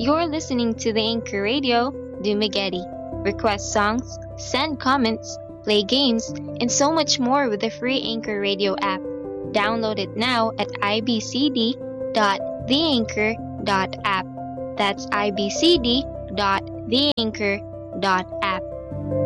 You're listening to the Anchor Radio, Dumagetti. Request songs, send comments, play games, and so much more with the free Anchor Radio app. Download it now at ibcd.theanchor.app. That's ibcd.theanchor.app.